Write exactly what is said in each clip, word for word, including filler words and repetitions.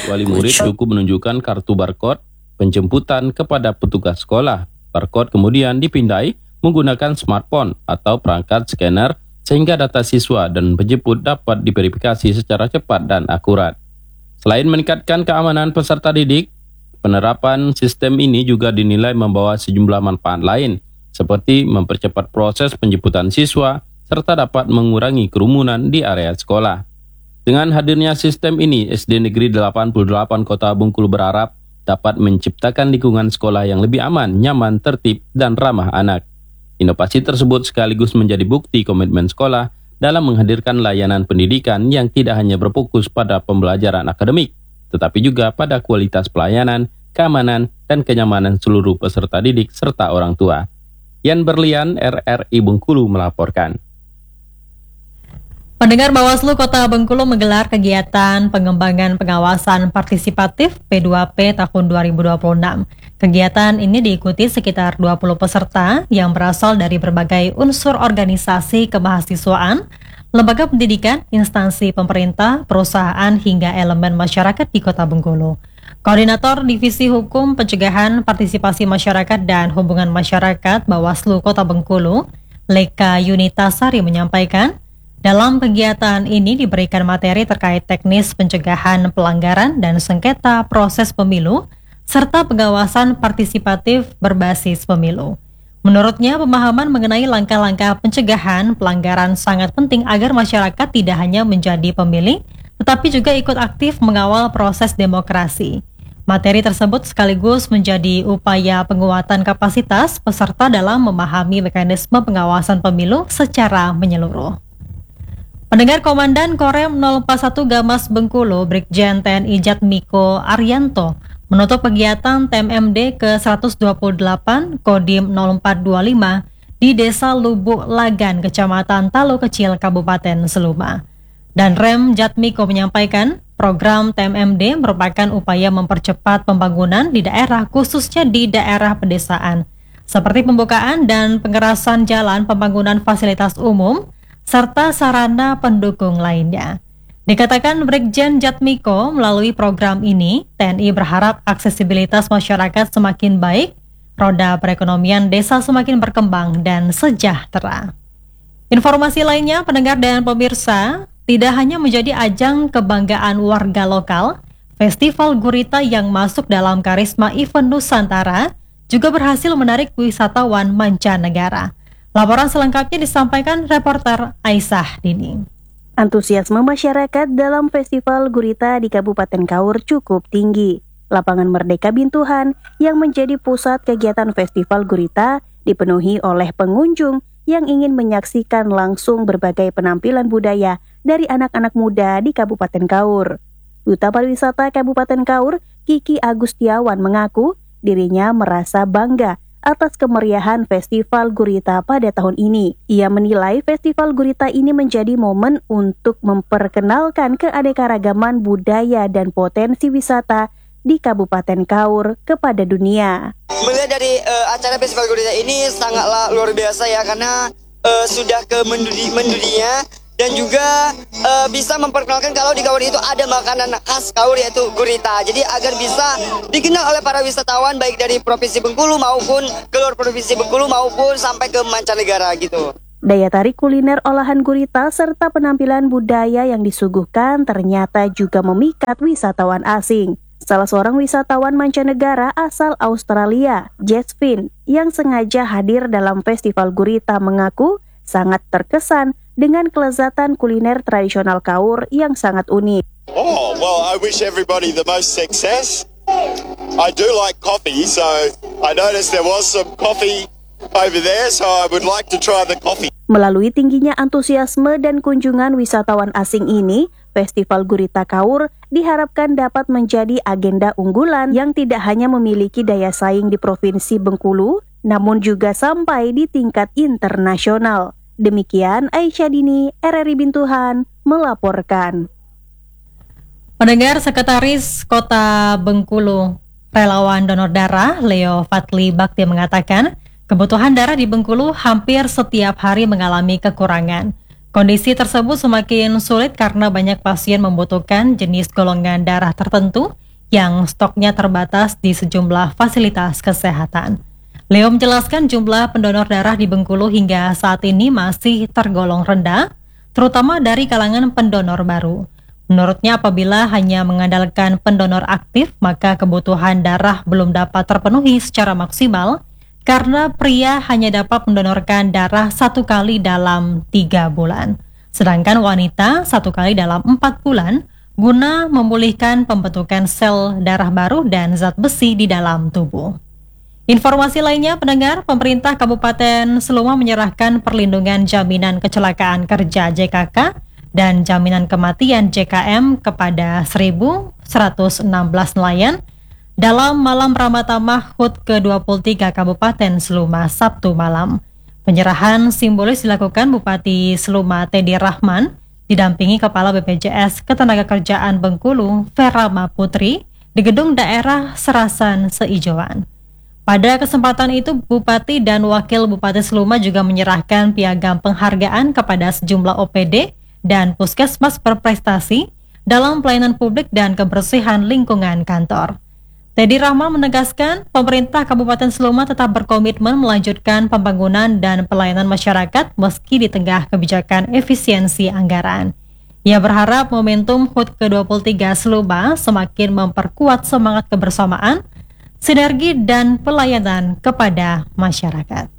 Wali murid cukup menunjukkan kartu barcode penjemputan kepada petugas sekolah. Barcode kemudian dipindai menggunakan smartphone atau perangkat scanner sehingga data siswa dan penjemput dapat diverifikasi secara cepat dan akurat. Selain meningkatkan keamanan peserta didik, penerapan sistem ini juga dinilai membawa sejumlah manfaat lain, seperti mempercepat proses penjemputan siswa, serta dapat mengurangi kerumunan di area sekolah. Dengan hadirnya sistem ini, S D Negeri delapan puluh delapan Kota Bengkulu berharap dapat menciptakan lingkungan sekolah yang lebih aman, nyaman, tertib, dan ramah anak. Inovasi tersebut sekaligus menjadi bukti komitmen sekolah dalam menghadirkan layanan pendidikan yang tidak hanya berfokus pada pembelajaran akademik, tetapi juga pada kualitas pelayanan, keamanan, dan kenyamanan seluruh peserta didik serta orang tua. Yan Berlian, R R I Bengkulu melaporkan. Pendengar, Bawaslu Kota Bengkulu menggelar kegiatan pengembangan pengawasan partisipatif P dua P tahun dua ribu dua puluh enam. Kegiatan ini diikuti sekitar dua puluh peserta yang berasal dari berbagai unsur organisasi kemahasiswaan, lembaga pendidikan, instansi pemerintah, perusahaan, hingga elemen masyarakat di Kota Bengkulu. Koordinator Divisi Hukum Pencegahan Partisipasi Masyarakat dan Hubungan Masyarakat Bawaslu Kota Bengkulu, Leka Yunitasari menyampaikan, dalam kegiatan ini diberikan materi terkait teknis pencegahan pelanggaran dan sengketa proses pemilu, serta pengawasan partisipatif berbasis pemilu. Menurutnya, pemahaman mengenai langkah-langkah pencegahan pelanggaran sangat penting agar masyarakat tidak hanya menjadi pemilih, tetapi juga ikut aktif mengawal proses demokrasi. Materi tersebut sekaligus menjadi upaya penguatan kapasitas peserta dalam memahami mekanisme pengawasan pemilu secara menyeluruh. Pendengar, Komandan Korem nol empat satu Gamas Bengkulu, Brigjen T N I Jatmiko Arianto, menutup kegiatan T M M D ke seratus dua puluh delapan Kodim nol empat dua lima di Desa Lubuk Lagan, Kecamatan Talo Kecil, Kabupaten Seluma. Dan Rem Jatmiko menyampaikan, program T M M D merupakan upaya mempercepat pembangunan di daerah, khususnya di daerah pedesaan, seperti pembukaan dan pengerasan jalan, pembangunan fasilitas umum, serta sarana pendukung lainnya. Dikatakan Brigjen Jatmiko, melalui program ini, T N I berharap aksesibilitas masyarakat semakin baik, roda perekonomian desa semakin berkembang dan sejahtera. Informasi lainnya, pendengar dan pemirsa, tidak hanya menjadi ajang kebanggaan warga lokal, Festival Gurita yang masuk dalam karisma event Nusantara juga berhasil menarik wisatawan mancanegara. Laporan selengkapnya disampaikan reporter Aisyah Dini. Antusiasme masyarakat dalam Festival Gurita di Kabupaten Kaur cukup tinggi. Lapangan Merdeka Bintuhan yang menjadi pusat kegiatan Festival Gurita dipenuhi oleh pengunjung yang ingin menyaksikan langsung berbagai penampilan budaya dari anak-anak muda di Kabupaten Kaur. Duta Pariwisata Kabupaten Kaur, Kiki Agustiawan, mengaku dirinya merasa bangga atas kemeriahan Festival Gurita pada tahun ini. Ia menilai Festival Gurita ini menjadi momen untuk memperkenalkan keanekaragaman budaya dan potensi wisata di Kabupaten Kaur kepada dunia. Melihat dari uh, acara Festival Gurita ini sangatlah luar biasa ya, karena uh, sudah ke mendudi, mendunia dan juga uh, bisa memperkenalkan kalau di Kaur itu ada makanan khas Kaur, yaitu gurita. Jadi agar bisa dikenal oleh para wisatawan baik dari Provinsi Bengkulu maupun keluar Provinsi Bengkulu maupun sampai ke mancanegara gitu. Daya tarik kuliner olahan gurita serta penampilan budaya yang disuguhkan ternyata juga memikat wisatawan asing. Salah seorang wisatawan mancanegara asal Australia, Jasvin, yang sengaja hadir dalam Festival Gurita mengaku sangat terkesan dengan kelezatan kuliner tradisional Kaur yang sangat unik. Oh, well, I wish everybody the most success. I do like coffee, so I noticed there was some coffee over there, so I would like to try the coffee. Melalui tingginya antusiasme dan kunjungan wisatawan asing ini, Festival Gurita Kaur diharapkan dapat menjadi agenda unggulan yang tidak hanya memiliki daya saing di Provinsi Bengkulu, namun juga sampai di tingkat internasional. Demikian Aisyah Dini, R R I Bintuhan, melaporkan. Pendengar, Sekretaris Kota Bengkulu Relawan Donor Darah, Leo Fatli Bakti, mengatakan kebutuhan darah di Bengkulu hampir setiap hari mengalami kekurangan. Kondisi tersebut semakin sulit karena banyak pasien membutuhkan jenis golongan darah tertentu yang stoknya terbatas di sejumlah fasilitas kesehatan. Leo menjelaskan jumlah pendonor darah di Bengkulu hingga saat ini masih tergolong rendah, terutama dari kalangan pendonor baru. Menurutnya, apabila hanya mengandalkan pendonor aktif, maka kebutuhan darah belum dapat terpenuhi secara maksimal, karena pria hanya dapat mendonorkan darah satu kali dalam tiga bulan, sedangkan wanita satu kali dalam empat bulan, guna memulihkan pembentukan sel darah baru dan zat besi di dalam tubuh. Informasi lainnya, pendengar, pemerintah Kabupaten Seluma menyerahkan perlindungan jaminan kecelakaan kerja J K K dan jaminan kematian J K M kepada seribu seratus enam belas nelayan dalam malam Ramatamah H U T ke dua puluh tiga Kabupaten Seluma Sabtu malam. Penyerahan simbolis dilakukan Bupati Seluma Teddy Rahman didampingi Kepala B P J S Ketenagakerjaan Bengkulu Vera Putri di Gedung Daerah Serasan Seijauan. Pada kesempatan itu, Bupati dan Wakil Bupati Seluma juga menyerahkan piagam penghargaan kepada sejumlah O P D dan puskesmas berprestasi dalam pelayanan publik dan kebersihan lingkungan kantor. Teddy Rahman menegaskan, pemerintah Kabupaten Seluma tetap berkomitmen melanjutkan pembangunan dan pelayanan masyarakat meski di tengah kebijakan efisiensi anggaran. Ia berharap momentum H U T ke dua puluh tiga Seluma semakin memperkuat semangat kebersamaan, sinergi dan pelayanan kepada masyarakat.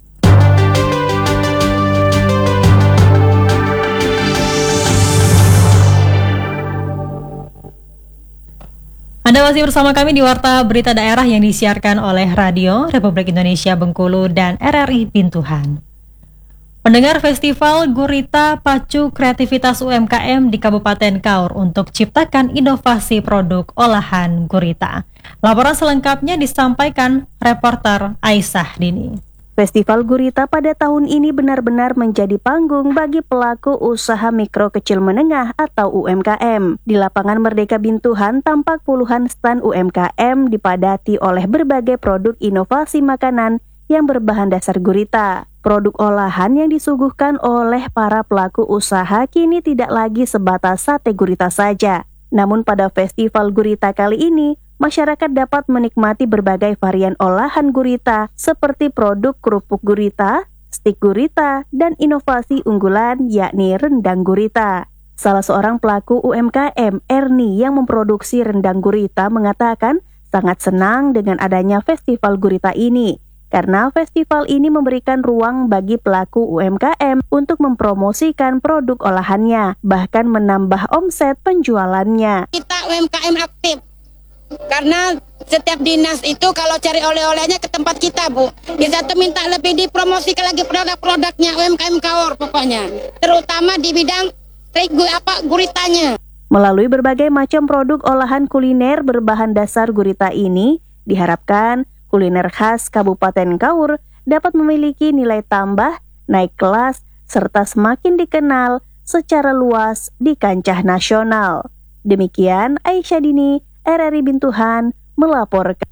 Anda masih bersama kami di Warta Berita Daerah yang disiarkan oleh Radio Republik Indonesia Bengkulu dan R R I Bintuhan. Pendengar, Festival Gurita pacu kreativitas U M K M di Kabupaten Kaur untuk ciptakan inovasi produk olahan gurita. Laporan selengkapnya disampaikan reporter Aisyah Dini. Festival Gurita pada tahun ini benar-benar menjadi panggung bagi pelaku usaha mikro kecil menengah atau U M K M. Di lapangan Merdeka Bintuhan tampak puluhan stan U M K M dipadati oleh berbagai produk inovasi makanan yang berbahan dasar gurita. Produk olahan yang disuguhkan oleh para pelaku usaha kini tidak lagi sebatas sate gurita saja. Namun pada Festival Gurita kali ini, masyarakat dapat menikmati berbagai varian olahan gurita seperti produk kerupuk gurita, stik gurita, dan inovasi unggulan yakni rendang gurita. Salah seorang pelaku U M K M, Erni, yang memproduksi rendang gurita mengatakan sangat senang dengan adanya Festival Gurita ini, karena festival ini memberikan ruang bagi pelaku U M K M untuk mempromosikan produk olahannya, bahkan menambah omset penjualannya. Kita U M K M aktif, karena setiap dinas itu kalau cari oleh-olehnya ke tempat kita, Bu. Kita tuh minta lebih dipromosikan lagi produk-produknya U M K M Kaur pokoknya, terutama di bidang terigu apa guritanya. Melalui berbagai macam produk olahan kuliner berbahan dasar gurita ini, diharapkan kuliner khas Kabupaten Kaur dapat memiliki nilai tambah, naik kelas, serta semakin dikenal secara luas di kancah nasional. Demikian Aisyah Dini, R R I Bintuhan, melaporkan.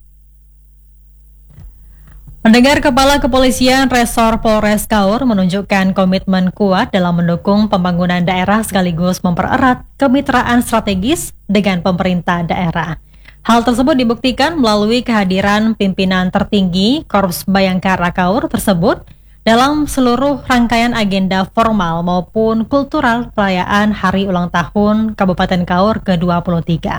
Mendengar, Kepala Kepolisian Resor Polres Kaur menunjukkan komitmen kuat dalam mendukung pembangunan daerah sekaligus mempererat kemitraan strategis dengan pemerintah daerah. Hal tersebut dibuktikan melalui kehadiran pimpinan tertinggi Korps Bayangkara Kaur tersebut dalam seluruh rangkaian agenda formal maupun kultural perayaan Hari Ulang Tahun Kabupaten Kaur ke dua puluh tiga.